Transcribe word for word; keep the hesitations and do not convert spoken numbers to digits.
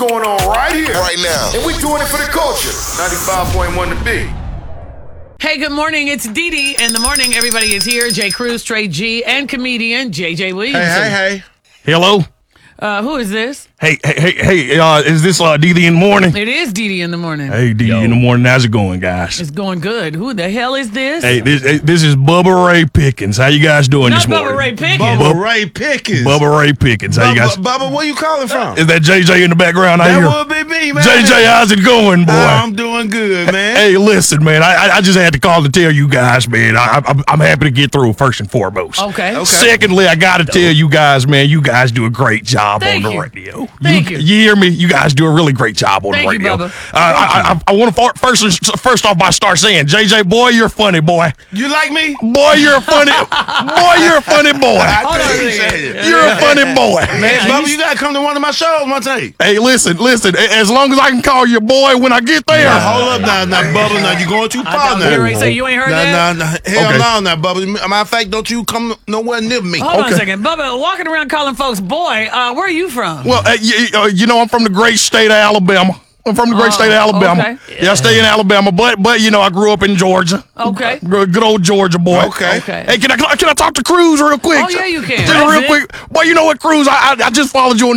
going on right here, right now. And we're doing it for the culture. ninety-five point one The Big. Hey, good morning. It's Dee Dee in the morning. Everybody is here. Jay Cruz, Trey G, and comedian J J Williamson. Hey, hey, hey. Hello? Uh, who is this? Hey, hey, hey, hey, uh, is this uh, Dee Dee in the morning? It is Dee Dee in the morning. Hey, Dee Dee in the morning. How's it going, guys? It's going good. Who the hell is this? Hey, this hey, this is Bubba Ray Pickens. How you guys doing Not this morning? Bubba Ray Pickens. Bubba Ray Pickens. Bubba Ray Pickens. How you guys? Bubba, Bubba, where you calling from? Is that J J in the background? I That hear. would be me, man. J J, how's it going, boy? I'm doing good, man. Hey, listen, man. I I just had to call to tell you guys, man. I, I, I'm happy to get through first and foremost. Okay. Okay. Secondly, I got to tell you guys, man. You guys do a great job Thank on the you. radio. Thank you. You hear me? You guys do a really great job on Thank the you, radio. Bubba. Uh, I, I, I want to first first off by start saying, J J, boy, you're funny, boy. You like me? Boy, you're a funny. boy, you're a funny boy. I Hold on a appreciate second. it. You're a funny boy. Man, Yeah, Bubba, he's- you gotta come to one of my shows one day. Hey, listen, listen. a- As long as I can call you boy when I get there. Now, hold up now, now, Bubba. Now, you going too I far don't now. hear Ray say you ain't heard Nah, that? nah, nah. Hell Okay. no, now, Bubba. Matter of fact, don't you come nowhere near me. Hold on a Okay. second. Bubba, walking around calling folks boy, uh, where are you from? Well, uh, you, uh, you know, I'm from the great state of Alabama. I'm from the great Oh, state of Alabama. okay. Yeah, I stay in Alabama, but but you know, I grew up in Georgia. Okay. Good, good old Georgia boy. Okay. Okay. Hey, can I can I talk to Cruz real quick? Oh, yeah, you can. Just That's real it. quick. Well, you know what, Cruz? I I, I just followed you on